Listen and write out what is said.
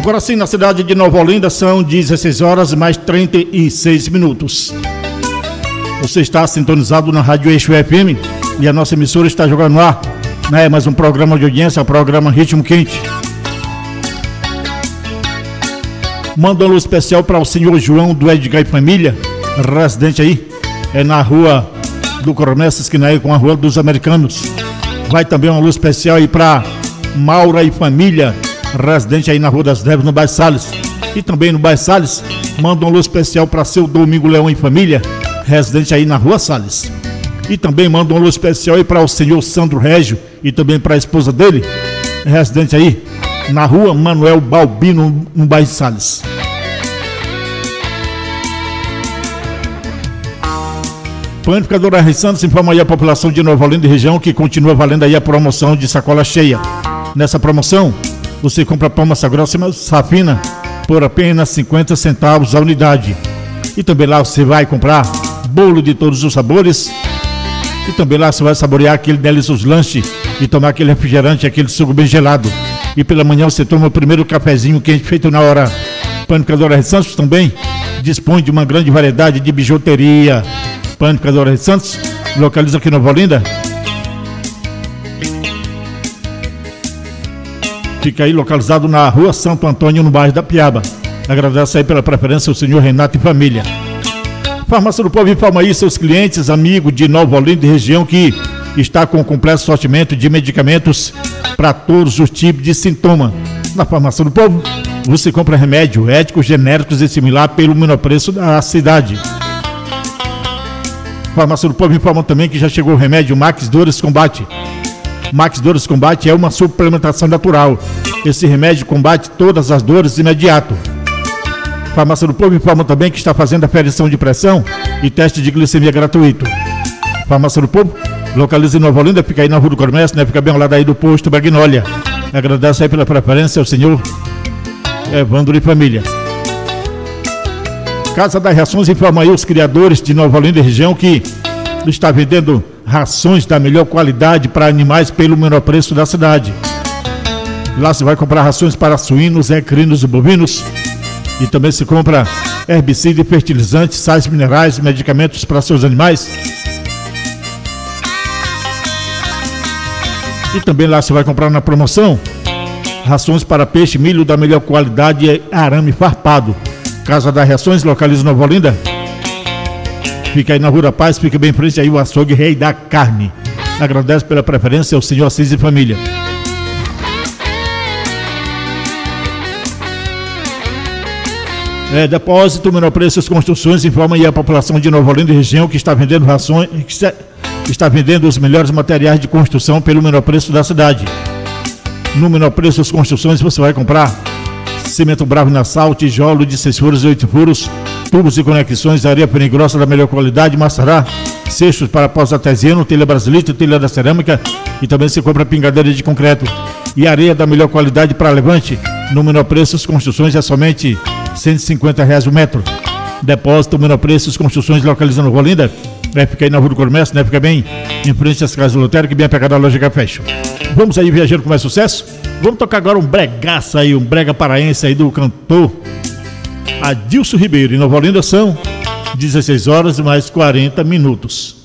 Agora sim, na cidade de Nova Olinda são 16 horas mais 36 minutos. Você está sintonizado na Rádio Eixo FM e a nossa emissora está jogando no ar, né? Mais um programa de audiência, o programa Ritmo Quente. Manda um alô especial para o senhor João do Edgar e Família, residente aí, na rua do Coronel, esquina aí com a Rua dos Americanos. Vai também um alô especial aí para Maura e Família, residente aí na Rua das Neves, no bairro Salles. E também no bairro Salles, manda um alô especial para seu Domingo Leão e Família, residente aí na Rua Salles. E também manda um alô especial aí para o senhor Sandro Régio e também para a esposa dele, residente aí na Rua Manuel Balbino, no bairro Salles. Panificadora R. Santos informa aí a população de Nova Olinda e região que continua valendo aí a promoção de sacola cheia. Nessa promoção, você compra pão massa grossa e safina por apenas 50 centavos a unidade. E também lá você vai comprar bolo de todos os sabores. E também lá você vai saborear aquele delicioso lanche e tomar aquele refrigerante, aquele suco bem gelado. E pela manhã você toma o primeiro cafezinho quente feito na hora. Panificadora R. Santos também dispõe de uma grande variedade de bijuteria. Panificadora R. Santos localiza aqui em Nova Olinda. Fica aí localizado na Rua Santo Antônio, no bairro da Piaba. Agradeço aí pela preferência o senhor Renato e Família. Farmácia do Povo informa aí seus clientes, amigos de Nova Olinda e região que está com completo sortimento de medicamentos para todos os tipos de sintoma. Na Farmácia do Povo, você compra remédio, éticos, genéricos e similar pelo menor preço da cidade. Farmácia do Povo informa também que já chegou o remédio Max Dores Combate. Max Dores Combate é uma suplementação natural. Esse remédio combate todas as dores de imediato. Farmácia do Povo informa também que está fazendo aferição de pressão e teste de glicemia gratuito. Farmácia do Povo localiza em Nova Olinda, fica aí na Rua do Comércio, né? Fica bem ao lado aí do posto Magnólia. Agradeço aí pela preferência ao senhor Evandro e Família. Casa das Rações informa aí os criadores de Nova Olinda e região que está vendendo rações da melhor qualidade para animais pelo menor preço da cidade. Lá você vai comprar rações para suínos, equinos e bovinos. E também se compra herbicida, fertilizantes, sais minerais, medicamentos para seus animais. E também lá você vai comprar na promoção rações para peixe, milho da melhor qualidade e arame farpado. Casa das Rações, localiza Nova Olinda. Fica aí na Rua da Paz, fica bem em frente aí o açougue Rei da Carne. Agradeço pela preferência ao senhor Assis e Família. Depósito, menor preço, construções, informa aí a população de Nova Olinda e região que está vendendo rações, está vendendo os melhores materiais de construção pelo menor preço da cidade. No menor preço das construções você vai comprar cimento Bravo Nassau, tijolo de 6 furos e 8 furos, tubos e conexões, areia grossa da melhor qualidade, maçará, cestos para pós-artesiano, telha brasilite, telha da cerâmica e também se compra pingadeira de concreto e areia da melhor qualidade para levante. No menor preço as construções é somente R$150 o metro. Depósito, menor preço, as construções localizando Nova Olinda. Fica aí na Rua do Comércio, né? Fica bem em frente às casas lotéricas, bem apegado à loja Café. Vamos aí viajando com mais sucesso. Vamos tocar agora um bregaço aí, um brega paraense aí do cantor Adilson Ribeiro. Em Nova Olinda são 16 horas e mais 40 minutos.